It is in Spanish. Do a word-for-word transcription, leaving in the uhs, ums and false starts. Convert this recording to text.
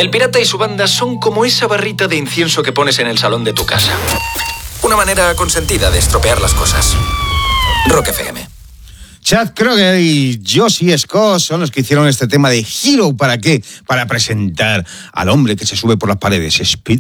El pirata y su banda son como esa barrita de incienso que pones en el salón de tu casa. Una manera consentida de estropear las cosas. Rock F M. Chad Kroeger y Josie Scott son los que hicieron este tema de Hero. ¿Para qué? Para presentar al hombre que se sube por las paredes, Speed.